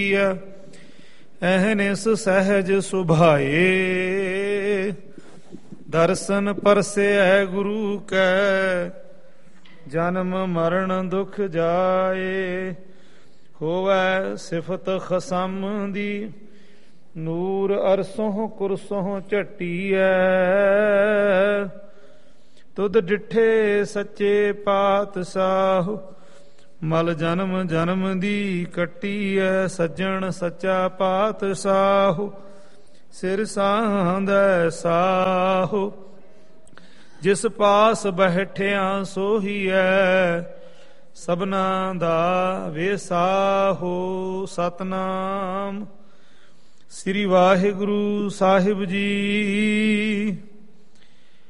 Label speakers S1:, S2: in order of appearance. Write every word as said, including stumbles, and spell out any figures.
S1: ਅਹਨਿਸ ਸਹਿਜ ਸੁਭਾਏ। ਦਰਸ਼ਨ ਪਰਸੈ ਗੁਰੂ ਕੈ ਜਨਮ ਮਰਨ ਦੁਖ ਜਾਏ। ਹੋਵੈ ਸਿਫਤ ਖਸਮ ਦੀ ਨੂਰ ਅਰਸੋਂ ਕੁਰਸੋਂ ਝਟੀਐ। ਤੁਧ ਡਿਠੇ ਸੱਚੇ ਪਾਤਸ਼ਾਹ ਮਲ ਜਨਮ ਜਨਮ ਦੀ ਕੱਟੀਐ। ਸੱਜਣ ਸੱਚਾ ਪਾਤਸ਼ਾਹ ਸਿਰ ਸਾਂਧੈ ਸਾਹੋ। ਜਿਸ ਪਾਸ ਬੈਠਿਆ ਸੋਹੀਐ ਸਭਨਾ ਦਾ ਵੇਸਾਹੋ। ਸਤਿਨਾਮ ਸ੍ਰੀ ਵਾਹਿਗੁਰੂ ਸਾਹਿਬ ਜੀ।